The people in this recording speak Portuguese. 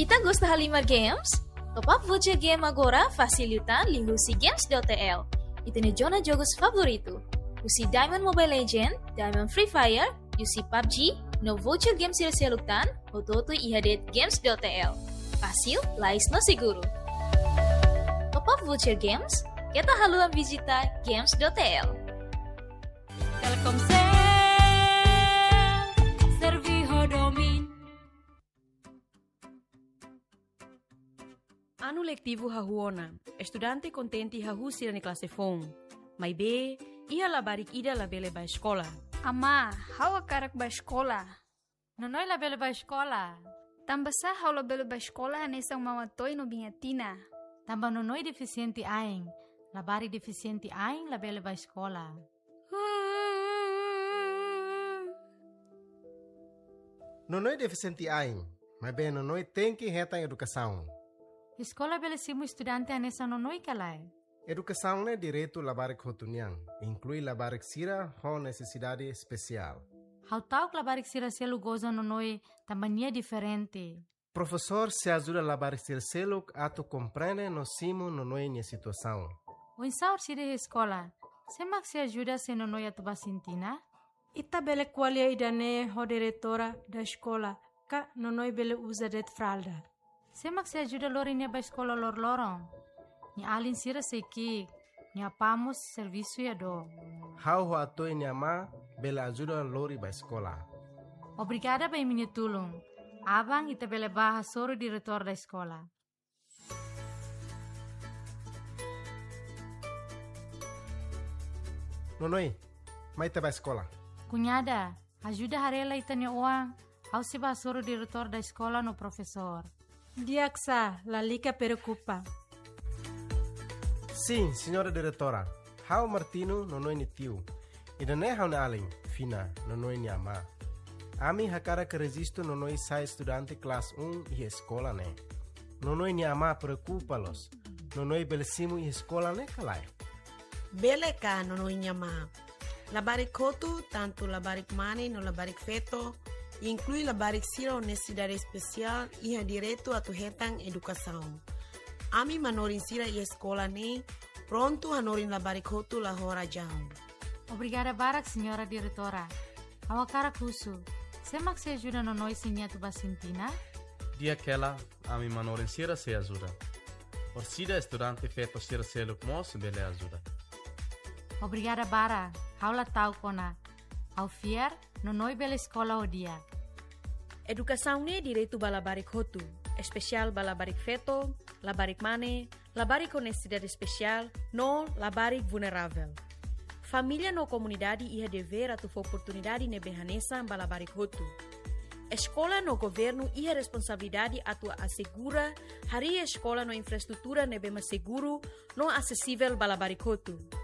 Ita gosta de Halimar Games? Top up voucher game agora facilitan lihusi games.tl. Ita ne zona jogos favorito. Usi Diamond Mobile Legend, Diamond Free Fire, usi PUBG, no voucher games silsilutan, ototo ihadet games.tl. Fácil, lais no seguro. Top up voucher games, kita haluan visita games.tl. Telkomsel, Serviho Domin. Ano letivo hahuona, estudante contente hahusi na classe fom. Mai be, ia labarik ida labele ba escola. Ama, hawa karak ba escola? Nonoy labele ba escola? Tambasa hawa labele ba escola anesang mamatoy no bingatina. Tamba nonoy deficiente aing. Labari deficiente aing labele ba escola. Nonoy deficiente aing, mas bem nonoy tem que reta educação. Escola belesimo estudante anesa nonoy kalay. Educação é direito labarik hotunian, inclui labarik sira com necessidade especial. How tau labarik sira selu goza nonoy tambania diferente. Professor se ajuda labarik sira selu ato compreende no simo nonoy nia situação. O insaur sire escola, semak se ajuda se nonoy atuba sintina? Ita bele qualia idane ho diretora da escola, ka nonoy bele usa det fralda. Semak se ajuda lori nia ba escola lor lorong. Ni alin sira seki, ni apamos serviço ya do. How ho ato nia ma bele ajuda lori ba escola. Obrigada ba minha tulung. Abang ita bele baha soro diretor da escola. Nonoy, mai te ba escola. Cunhada, ajuda harela ita nia uang. Au se ba soro diretor da escola no professor. Diaksa, la lica preocupa. Sim, senhora diretora. How Martino nonoy ni tio. Ida ne how na aling, fina, nonoy ni ama. Ami hakara que resisto nonoy sai estudante classe 1 e escola ne. Nonoy ni ama preocupa-los. Nonoy belesimo e escola ne kalai. Bele ka nonoy nyama. Labarik kotu, tanto labarik mani no labarik feto, inclui labarik sira necessidade especial e ha direito a tu hetang educação. Ami manorin sira e escola ne, pronto hanorin labarik kotu la hora jam. Obrigada barak, senhora diretora. Awakara kusu. Semak se ajuda nonoy sinha tu basintina? Dia aquela, ami manorin sira se ajuda. Orsida estudante feto sira se lukmos bele ajuda. Obrigada bara. Haula tau kona. Au fier, nonoy bele escola o dia. Educação ne direito ba labarik hotu, especial ba labarik feto, labarik mane, labarik com necessidade especial, no labarik vulnerável. Família no comunidade ia dever a tu oportunidade ne behanesa ba labarik hotu. Escola no governo ia responsabilidade a tu assegura hari escola no infraestrutura ne bema seguro no acessível ba labarik hotu.